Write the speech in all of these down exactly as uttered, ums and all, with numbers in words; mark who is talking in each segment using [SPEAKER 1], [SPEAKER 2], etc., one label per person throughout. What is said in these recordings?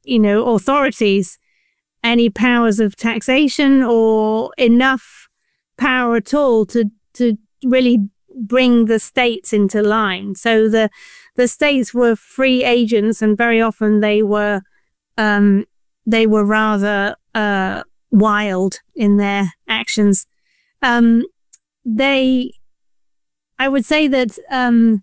[SPEAKER 1] you know, authorities any powers of taxation or enough power at all to to really bring the states into line. So the the states were free agents, and very often they were um, they were rather uh, wild in their actions. Um, they, I would say that um,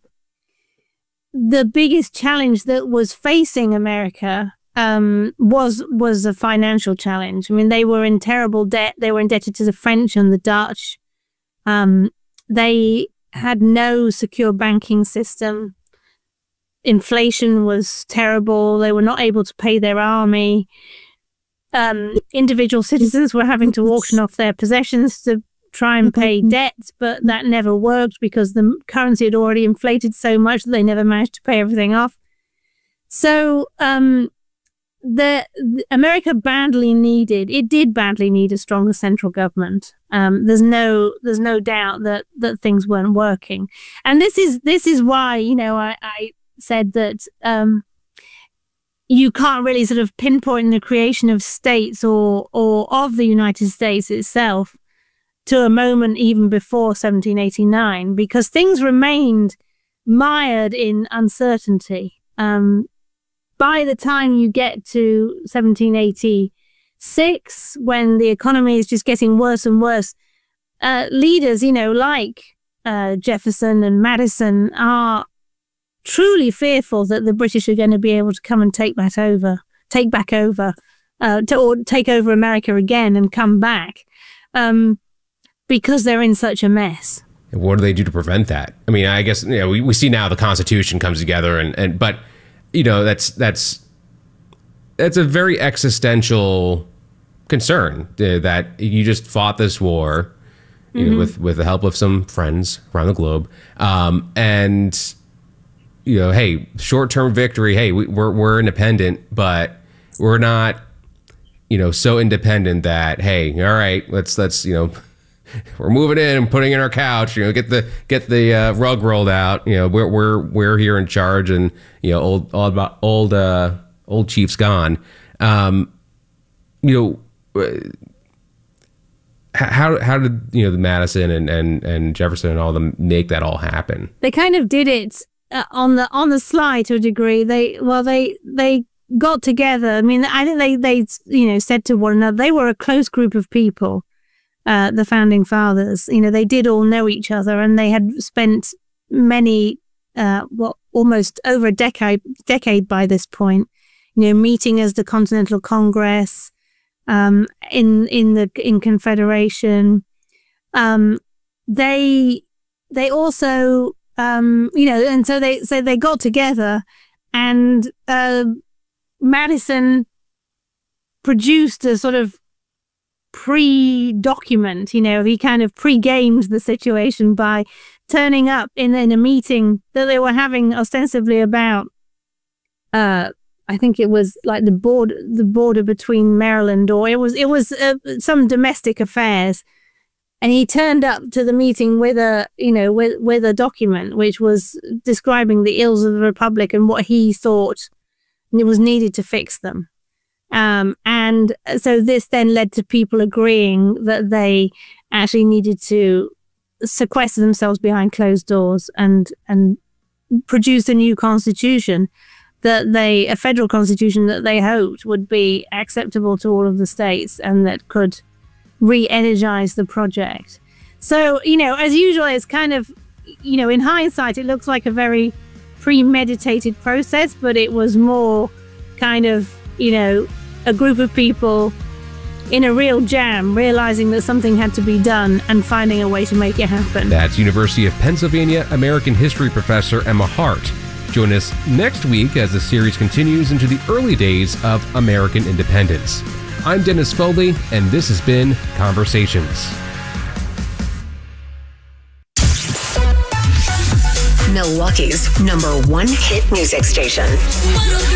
[SPEAKER 1] the biggest challenge that was facing America um, was was a financial challenge. I mean, they were in terrible debt. They were indebted to the French and the Dutch. Um, they had no secure banking system. Inflation was terrible. They were not able to pay their army. Um, individual citizens were having to auction off their possessions to try and pay debts, but that never worked because the currency had already inflated so much that they never managed to pay everything off. So um, the, the America badly needed, it did badly need a stronger central government. Um, there's no there's no doubt that that things weren't working, and this is this is why, you know, I, I said that um, you can't really sort of pinpoint the creation of states or or of the United States itself to a moment even before seventeen eighty-nine, because things remained mired in uncertainty. Um, by the time you get to seventeen eighty-six, when the economy is just getting worse and worse, uh, leaders, you know, like uh, Jefferson and Madison are truly fearful that the British are going to be able to come and take that over, take back over, uh, to, or take over America again and come back, um, because they're in such a mess.
[SPEAKER 2] And what do they do to prevent that? I mean, I guess, you know, we, we see now the Constitution comes together, and, and but, you know, that's that's that's a very existential concern, uh, that you just fought this war, you mm-hmm. know, with with the help of some friends around the globe, um, and you know, hey, short-term victory. Hey, we, we're we're independent, but we're not, you know, so independent that, hey, all right, let's let's you know, we're moving in and putting in our couch. You know, get the get the uh, rug rolled out. You know, we're we're we're here in charge, and you know, old old old uh, old chief's gone. Um, you know, how how did you know the Madison and and and Jefferson and all of them make that all happen?
[SPEAKER 1] They kind of did it Uh, on the on the sly to a degree. They well they they got together. I mean, I think they they you know said to one another, they were a close group of people, uh, the founding fathers. You know, they did all know each other, and they had spent many uh, well almost over a decade decade by this point, you know, meeting as the Continental Congress, um, in in the in Confederation. Um, they they also. Um, you know, and so they so they got together, and uh, Madison produced a sort of pre-document. You know, he kind of pre-gamed the situation by turning up in, in a meeting that they were having ostensibly about, uh, I think it was like the border, the border between Maryland, or it was it was uh, some domestic affairs. And he turned up to the meeting with a, you know, with with a document which was describing the ills of the Republic and what he thought was needed to fix them. Um, and so this then led to people agreeing that they actually needed to sequester themselves behind closed doors and and produce a new constitution that they, a federal constitution that they hoped would be acceptable to all of the states and that could re-energize the project. So, you know, as usual, it's kind of, you know, in hindsight, it looks like a very premeditated process, but it was more kind of, you know, a group of people in a real jam, realizing that something had to be done and finding a way to make it happen.
[SPEAKER 2] That's University of Pennsylvania American History professor Emma Hart. Join us next week as the series continues into the early days of American independence. I'm Dennis Foley, and this has been Conversations.
[SPEAKER 3] Milwaukee's number one hit music station.